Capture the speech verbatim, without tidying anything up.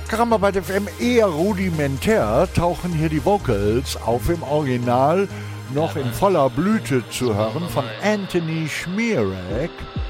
Kramerarbeit F M eher rudimentär tauchen hier die Vocals auf, im Original noch in voller Blüte zu hören von Anthony Schmierek.